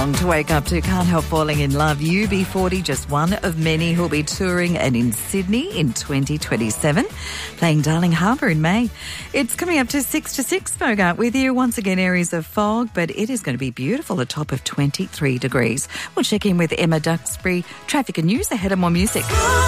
song to wake up to. Can't Help Falling in Love. UB40, just one of many who'll be touring and in Sydney in 2027, playing Darling Harbour in May. It's coming up to 6 to 6, Bogart with you. Once again, areas of fog, but it is going to be beautiful, a top of 23 degrees. We'll check in with Emma Duxbury. Traffic and news ahead of more music.